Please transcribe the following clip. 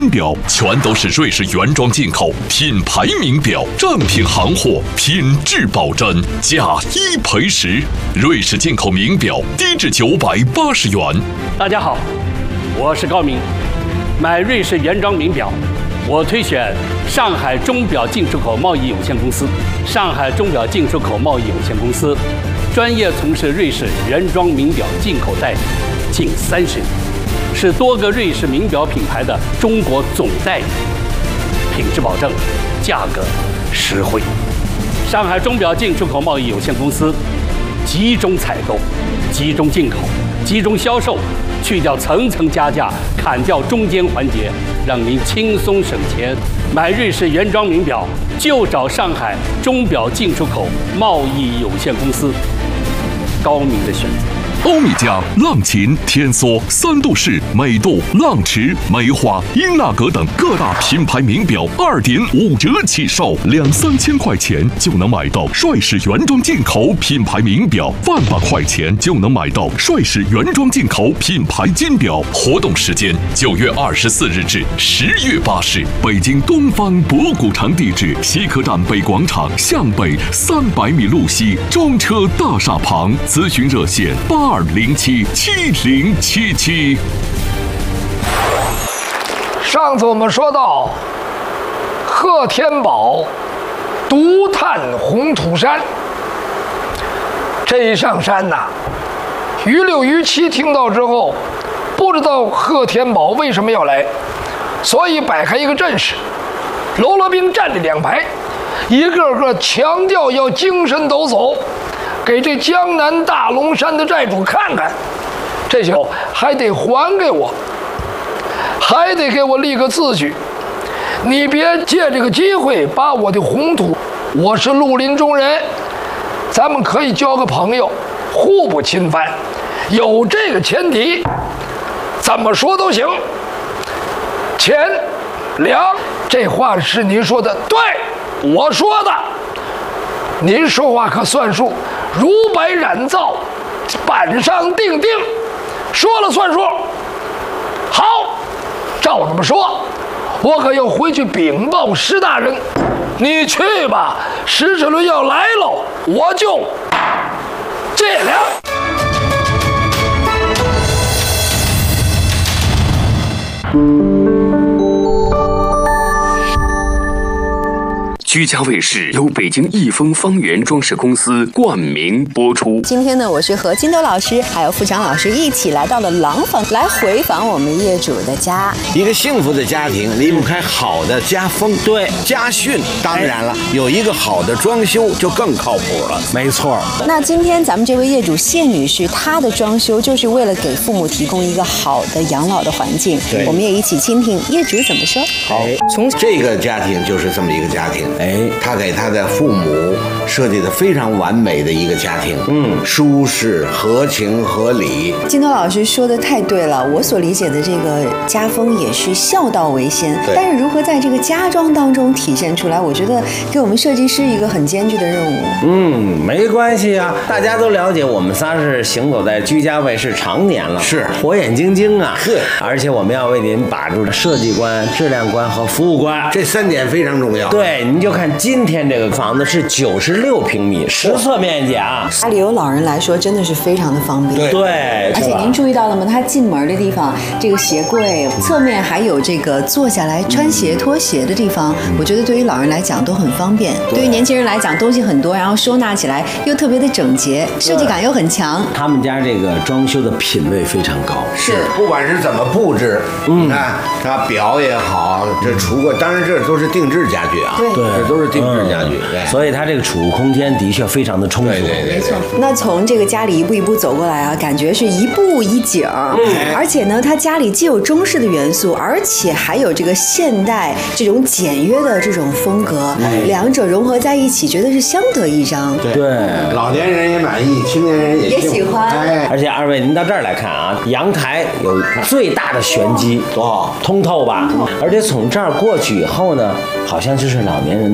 表全都是瑞士原装进口品牌名表，正品行货，品质保真，价1赔10。瑞士进口名表低至980元。 大家好，我是高明。买瑞士原装名表，我推选上海钟表进出口贸易有限公司。上海钟表进出口贸易有限公司专业从事瑞士原装名表进口代理近30年，是多个瑞士名表品牌的中国总代理，品质保证，价格实惠。上海钟表进出口贸易有限公司集中采购、集中进口、集中销售，去掉层层加价，砍掉中间环节，让您轻松省钱。买瑞士原装名表就找上海钟表进出口贸易有限公司，高明的选择。 欧米茄、浪琴、天梭、三度式、美度、浪驰、梅花、英纳格等各大品牌名表2.5折起售，2-3千块钱就能买到帅士原装进口品牌名表，1万把块钱就能买到帅士原装进口品牌金表。活动时间9月24日至10月8日，北京东方博古城地址：西客站北广场向北300米路西中车大厦旁，咨询热线82077077。 上次我们说到，贺天宝独探红土山。这一上山呐，于六于七听到之后，不知道贺天宝为什么要来，所以摆开一个阵势，喽啰兵站着2排，一个个强调要精神抖擞，给这江南大龙山的债主看看，这些还得还给我，还得给我立个字据。你别借这个机会把我的红土，我是绿林中人，咱们可以交个朋友，互不侵犯。有这个前提，怎么说都行。钱粮，这话是您说的，对，我说的。您说话可算数，如白染皂，板上钉钉，说了算数。好，照这么说，我可要回去禀报石大人。你去吧，石齿轮要来喽，我就借粮。 居家卫视由北京益丰方圆装饰公司冠名播出。 今天呢，我是和金斗老师还有付强老师一起来到了廊坊，来回访我们业主的家。 一个幸福的家庭离不开好的家风，对家训。当然了，有一个好的装修就更靠谱了。 没错。 那今天咱们这位业主谢女士，她的装修就是为了给父母提供一个好的养老的环境。 对， 我们也一起倾听业主怎么说。 好，从这个家庭就是这么一个家庭。他给他的父母设计的非常完美的一个家庭，舒适、合情合理。 金斗老师说的太对了，我所理解的这个家风也是孝道为先，但是如何在这个家装当中体现出来，我觉得给我们设计师一个很艰巨的任务。 没关系啊，大家都了解，我们仨是行走在居家卫视常年了， 是火眼金睛啊。 是， 而且我们要为您把住设计观、质量观和服务观， 这3点非常重要。 对，您就看今天这个房子是96平米，10侧面积啊。 家里有老人来说，真的是非常的方便。 对， 而且您注意到了吗？他进门的地方，这个鞋柜侧面还有这个坐下来穿鞋脱鞋的地方，我觉得对于老人来讲都很方便。对于年轻人来讲，东西很多，然后收纳起来又特别的整洁，设计感又很强。 他们家这个装修的品位非常高， 是不管是怎么布置，你看它表也好，这橱柜，当然这都是定制家具啊， 对， 这都是定制家具， 所以它这个储物空间的确非常的充足。 对， 没错。那从这个家里一步一步走过来啊，感觉是一步一景，而且呢，他家里既有中式的元素，而且还有这个现代这种简约的这种风格，两者融合在一起，觉得是相得益彰。 对， 老年人也满意，青年人也喜欢。 而且二位您到这儿来看啊，阳台有最大的玄机，通透吧？而且从这儿过去以后呢，好像就是老年人